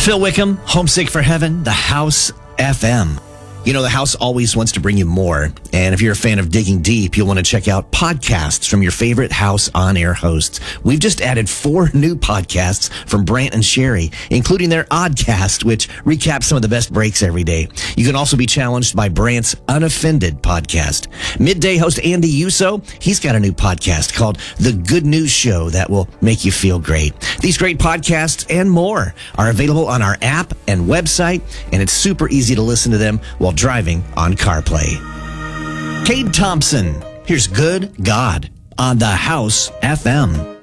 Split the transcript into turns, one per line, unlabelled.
Phil Wickham, Homesick for Heaven, The House FM. You know, The House always wants to bring you more. And if you're a fan of digging deep, you'll want to check out podcasts from your favorite House on-air hosts. We've just added 4 new podcasts from Brant and Sherry, including their Oddcast, which recaps some of the best breaks every day. You can also be challenged by Brant's Unoffended podcast. Midday host Andy Uso, he's got a new podcast called The Good News Show that will make you feel great. These great podcasts and more are available on our app and website, and it's super easy to listen to them while driving on CarPlay. Cade Thompson, here's Good God on The House FM.